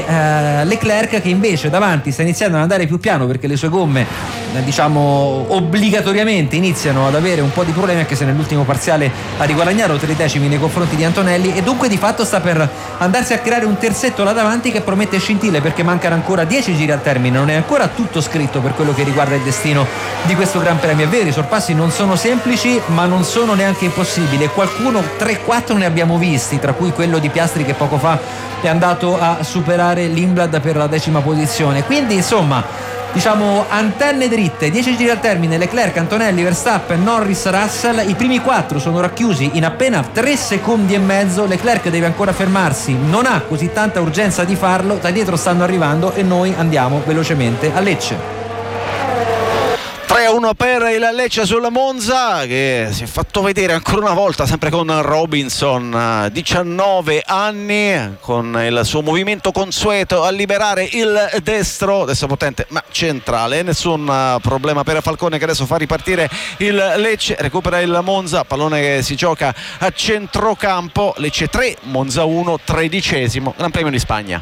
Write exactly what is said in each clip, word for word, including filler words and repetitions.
eh, Leclerc che invece davanti sta iniziando ad andare più piano perché le sue gomme eh, diciamo obbligatoriamente iniziano ad avere un po' di problemi, anche se nell'ultimo parziale ha riguadagnato tre decimi nei confronti di Antonelli, e dunque di fatto sta per andarsi a creare un terzetto là davanti che promette scintille, perché mancano ancora dieci giri al termine, non è ancora tutto scritto per quello che riguarda il destino di questo Gran Premio. È vero, i sorpassi non sono semplici ma non sono neanche impossibili, e qualcuno tre quattro ne abbiamo visti, tra cui quello di Piastri che poco fa è andato a superare Lindblad per la decima posizione. Quindi insomma, diciamo antenne dritte, dieci giri al termine, Leclerc, Antonelli, Verstappen, Norris, Russell, i primi quattro sono racchiusi in appena tre secondi e mezzo. Leclerc deve ancora fermarsi, non ha così tanta urgenza di farlo, da dietro stanno arrivando e noi andiamo velocemente a Lecce. tre a uno per il Lecce sul Monza, che si è fatto vedere ancora una volta, sempre con Robinson, diciannove anni, con il suo movimento consueto a liberare il destro, adesso potente ma centrale, nessun problema per Falcone, che adesso fa ripartire il Lecce, recupera il Monza, pallone che si gioca a centrocampo. Lecce tre, Monza uno, tredicesimo Gran Premio di Spagna.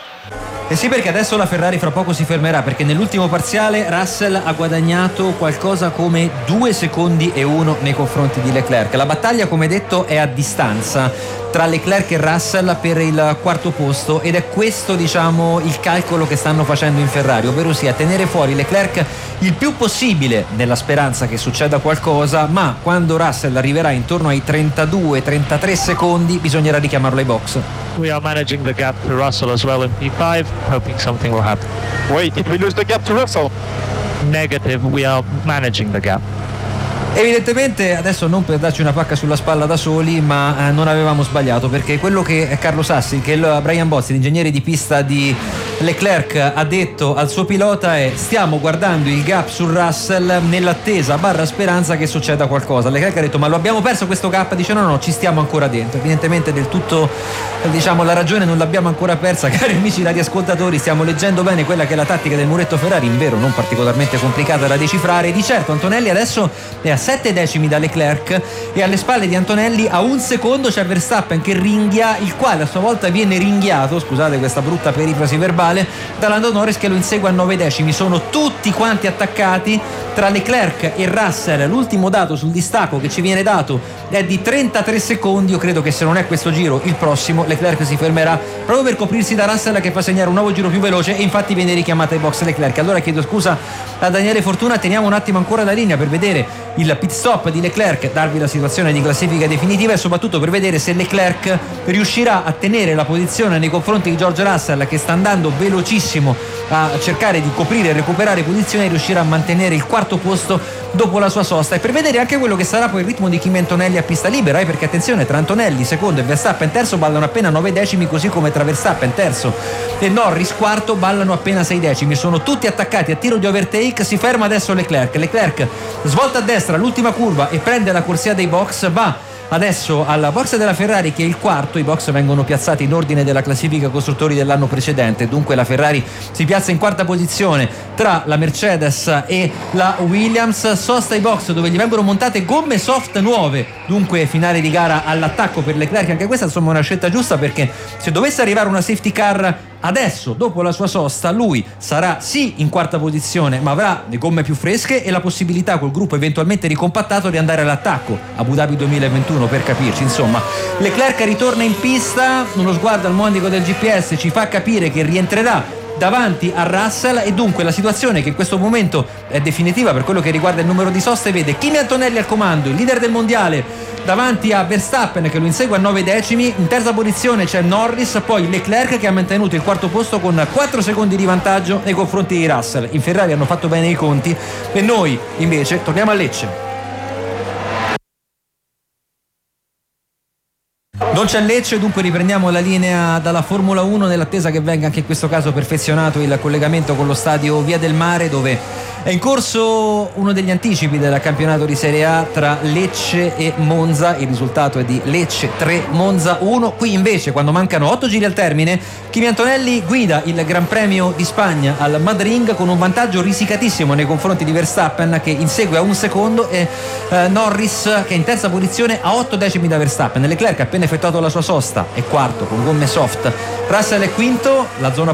Eh sì, perché adesso la Ferrari fra poco si fermerà, perché nell'ultimo parziale Russell ha guadagnato qualcosa come due secondi e uno nei confronti di Leclerc. La battaglia, come detto, è a distanza tra Leclerc e Russell per il quarto posto, ed è questo, diciamo, il calcolo che stanno facendo in Ferrari, ovvero sia tenere fuori Leclerc il più possibile nella speranza che succeda qualcosa, ma quando Russell arriverà intorno ai trentadue trentatré secondi bisognerà richiamarlo ai box. We are managing the gap to Russell as well in P five, hoping something will happen. Wait, did we lose the gap to Russell? Negative, we are managing the gap. Evidentemente adesso non per darci una pacca sulla spalla da soli, ma eh, non avevamo sbagliato, perché quello che Carlo Sassi, che il Brian Bozzi, l'ingegnere di pista di Leclerc, ha detto al suo pilota è: stiamo guardando il gap su Russell nell'attesa barra speranza che succeda qualcosa. Leclerc ha detto: ma lo abbiamo perso questo gap? Dice no no, ci stiamo ancora dentro. Evidentemente del tutto, diciamo, la ragione non l'abbiamo ancora persa, cari amici radioascoltatori, stiamo leggendo bene quella che è la tattica del muretto Ferrari, invero non particolarmente complicata da decifrare. Di certo Antonelli adesso è a sette decimi da Leclerc, e alle spalle di Antonelli a un secondo c'è Verstappen che ringhia, il quale a sua volta viene ringhiato, scusate questa brutta perifrasi verbale, da Lando Norris che lo insegue a nove decimi. Sono tutti quanti attaccati tra Leclerc e Russell. L'ultimo dato sul distacco che ci viene dato è di trentatré secondi. Io credo che se non è questo giro, il prossimo Leclerc si fermerà proprio per coprirsi da Russell, che fa segnare un nuovo giro più veloce, e infatti viene richiamata ai box Leclerc. Allora chiedo scusa a Daniele Fortuna, teniamo un attimo ancora la linea per vedere il pit stop di Leclerc, darvi la situazione di classifica definitiva e soprattutto per vedere se Leclerc riuscirà a tenere la posizione nei confronti di George Russell, che sta andando velocissimo a cercare di coprire e recuperare posizioni, e riuscirà a mantenere il quarto posto dopo la sua sosta, e per vedere anche quello che sarà poi il ritmo di Kimi Antonelli a pista libera, eh, perché attenzione, tra Antonelli secondo e Verstappen terzo ballano appena nove decimi, così come tra Verstappen terzo e Norris quarto ballano appena sei decimi. Sono tutti attaccati a tiro di overtake. Si ferma adesso Leclerc Leclerc svolta a destra l'ultima curva e prende la corsia dei box, va adesso alla box della Ferrari, che è il quarto. I box vengono piazzati in ordine della classifica costruttori dell'anno precedente, dunque la Ferrari si piazza in quarta posizione tra la Mercedes e la Williams. Sosta ai box dove gli vengono montate gomme soft nuove, dunque finale di gara all'attacco per Leclerc. Anche questa insomma è una scelta giusta, perché se dovesse arrivare una safety car adesso dopo la sua sosta, lui sarà sì in quarta posizione, ma avrà le gomme più fresche e la possibilità, col gruppo eventualmente ricompattato, di andare all'attacco. Abu Dhabi duemilaventuno, per capirci. Insomma, Leclerc ritorna in pista, uno sguardo al monico del G P S ci fa capire che rientrerà davanti a Russell, e dunque la situazione, che in questo momento è definitiva per quello che riguarda il numero di soste, vede Kimi Antonelli al comando, il leader del mondiale, davanti a Verstappen che lo insegue a nove decimi. In terza posizione c'è Norris, poi Leclerc che ha mantenuto il quarto posto con quattro secondi di vantaggio nei confronti di Russell. In Ferrari hanno fatto bene i conti, e noi invece torniamo a Lecce. Non c'è Lecce, dunque riprendiamo la linea dalla Formula uno nell'attesa che venga anche in questo caso perfezionato il collegamento con lo stadio Via del Mare, dove è in corso uno degli anticipi del campionato di Serie A tra Lecce e Monza. Il risultato è di Lecce tre, Monza uno. Qui invece, quando mancano otto giri al termine, Kimi Antonelli guida il Gran Premio di Spagna al Madrid con un vantaggio risicatissimo nei confronti di Verstappen, che insegue a un secondo, e eh, Norris che è in terza posizione a otto decimi da Verstappen. Leclerc ha appena effettuato la sua sosta, è quarto con gomme soft. Russell è quinto, la zona